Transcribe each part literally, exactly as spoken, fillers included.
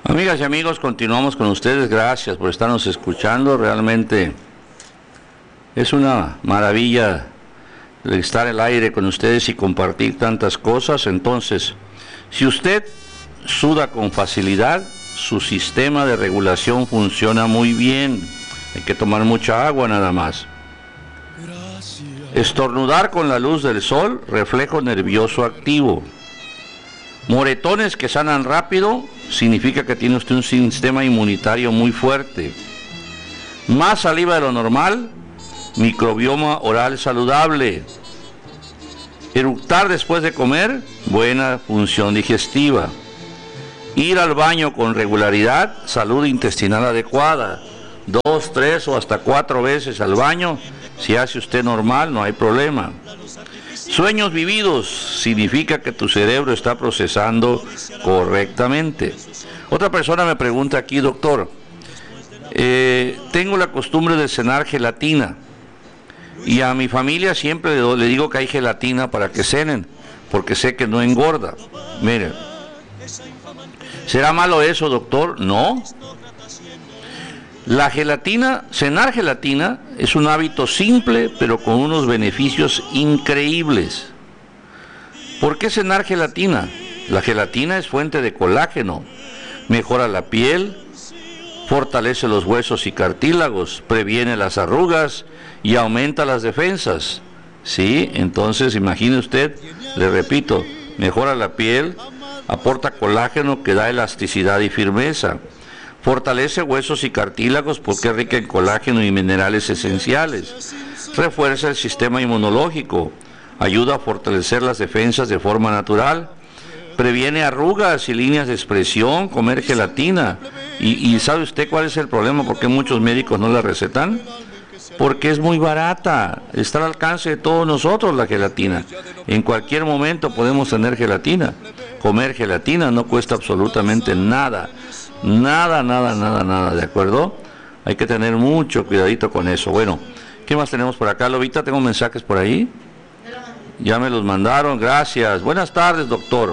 Amigas y amigos, continuamos con ustedes. Gracias por estarnos escuchando. Realmente es una maravilla estar al aire con ustedes y compartir tantas cosas. Entonces, si usted suda con facilidad, su sistema de regulación funciona muy bien. Hay que tomar mucha agua nada más. Estornudar con la luz del sol, reflejo nervioso activo. Moretones que sanan rápido, significa que tiene usted un sistema inmunitario muy fuerte. Más saliva de lo normal, microbioma oral saludable. Eructar después de comer, buena función digestiva. Ir al baño con regularidad, salud intestinal adecuada. Dos, tres o hasta cuatro veces al baño, si hace usted normal, no hay problema. Sueños vividos, significa que tu cerebro está procesando correctamente. Otra persona me pregunta aquí, doctor, eh, tengo la costumbre de cenar gelatina y a mi familia siempre le, le digo que hay gelatina para que cenen, porque sé que no engorda. Mire, ¿será malo eso, doctor? No. La gelatina, cenar gelatina es un hábito simple, pero con unos beneficios increíbles. ¿Por qué cenar gelatina? La gelatina es fuente de colágeno, mejora la piel, fortalece los huesos y cartílagos, previene las arrugas y aumenta las defensas. Sí, entonces imagine usted, le repito, mejora la piel, aporta colágeno que da elasticidad y firmeza. Fortalece huesos y cartílagos porque es rica en colágeno y minerales esenciales. Refuerza el sistema inmunológico. Ayuda a fortalecer las defensas de forma natural. Previene arrugas y líneas de expresión, comer gelatina. ¿Y, y sabe usted cuál es el problema? ¿Por qué muchos médicos no la recetan? Porque es muy barata. Está al alcance de todos nosotros la gelatina. En cualquier momento podemos tener gelatina. Comer gelatina no cuesta absolutamente nada. Nada, nada, nada, nada, ¿de acuerdo? Hay que tener mucho cuidadito con eso. Bueno, ¿qué más tenemos por acá, Lobita? ¿Tengo mensajes por ahí? Ya me los mandaron, gracias. Buenas tardes, doctor.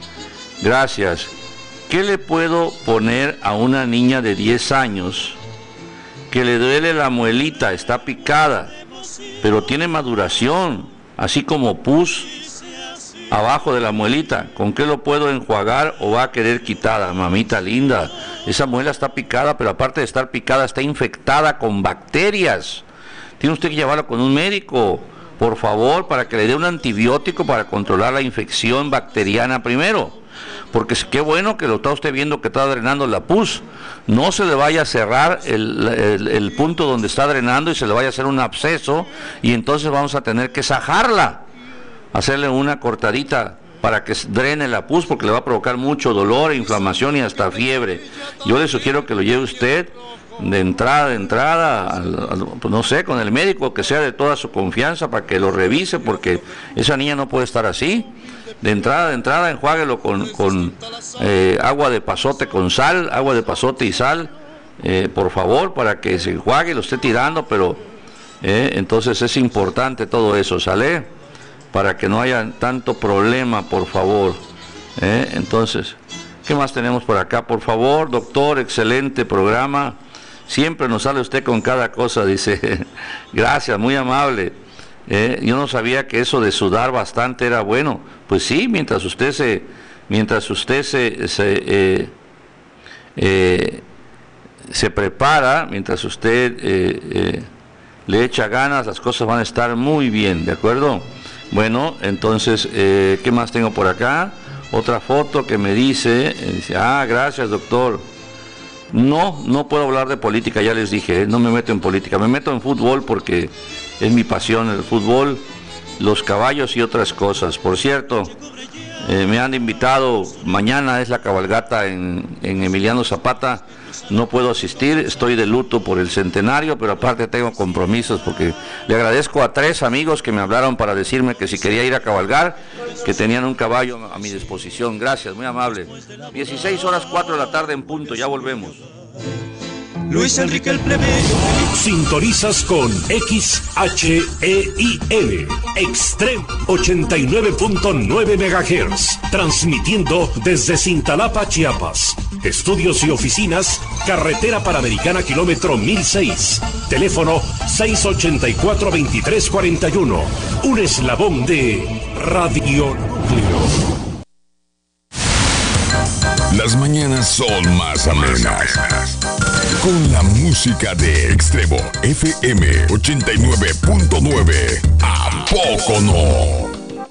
Gracias. ¿Qué le puedo poner a una niña de diez años que le duele la muelita, está picada, pero tiene maduración, así como pus abajo de la muelita? ¿Con qué lo puedo enjuagar o va a querer quitada? Mamita linda, esa muela está picada, pero aparte de estar picada, está infectada con bacterias. Tiene usted que llevarla con un médico, por favor, para que le dé un antibiótico para controlar la infección bacteriana primero. Porque qué bueno que lo está usted viendo que está drenando la pus. No se le vaya a cerrar el, el, el punto donde está drenando y se le vaya a hacer un absceso y entonces vamos a tener que sajarla. Hacerle una cortadita para que drene la pus, porque le va a provocar mucho dolor, inflamación y hasta fiebre. Yo le sugiero que lo lleve usted de entrada, de entrada, al, al, pues no sé, con el médico, que sea de toda su confianza, para que lo revise, porque esa niña no puede estar así. De entrada, de entrada, enjuáguelo con, con eh, agua de pasote con sal, agua de pasote y sal, eh, por favor, para que se enjuague, lo esté tirando, pero eh, entonces es importante todo eso, ¿sale? Para que no haya tanto problema, por favor. ¿Eh? Entonces, ¿qué más tenemos por acá? Por favor, doctor, excelente programa. Siempre nos sale usted con cada cosa, dice. Gracias, muy amable. ¿Eh? Yo no sabía que eso de sudar bastante era bueno. Pues sí, mientras usted se, mientras usted se, se, eh, eh, se prepara, mientras usted eh, eh, le echa ganas, las cosas van a estar muy bien, ¿de acuerdo? Bueno, entonces, eh, ¿qué más tengo por acá? Otra foto que me dice, eh, dice, ah, gracias, doctor. No, no puedo hablar de política, ya les dije, eh, no me meto en política, me meto en fútbol porque es mi pasión el fútbol, los caballos y otras cosas. Por cierto, eh, me han invitado, mañana es la cabalgata en, en Emiliano Zapata. No puedo asistir, estoy de luto por el centenario, pero aparte tengo compromisos, porque le agradezco a tres amigos que me hablaron para decirme que si quería ir a cabalgar, que tenían un caballo a mi disposición. Gracias, muy amable. dieciséis horas cuatro de la tarde en punto, ya volvemos. Luis Enrique el Plebeyo. Sintonizas con X H E I L, Extreme ochenta y nueve punto nueve megahertz, transmitiendo desde Cintalapa, Chiapas. Estudios y oficinas, Carretera Panamericana, kilómetro mil seis. Teléfono seis ochenta y cuatro, veintitrés cuarenta y uno. Un eslabón de Radio Núcleo. Las mañanas son más amenas. Con la música de Extremo F M ochenta y nueve punto nueve. ¿A poco no?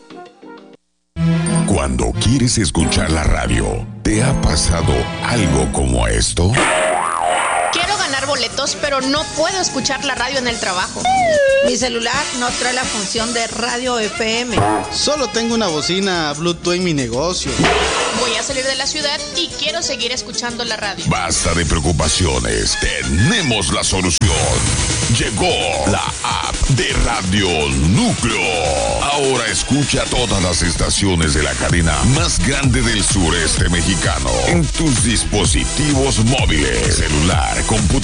Cuando quieres escuchar la radio, ¿te ha pasado algo como esto? Quiero ganar boletos, pero no puedo escuchar la radio en el trabajo. Mi celular no trae la función de radio F M. Solo tengo una bocina Bluetooth en mi negocio. Voy a salir de la ciudad y quiero seguir escuchando la radio. Basta de preocupaciones, tenemos la solución. Llegó la app de Radio Núcleo. Ahora escucha todas las estaciones de la cadena más grande del sureste mexicano en tus dispositivos móviles, celular, computadora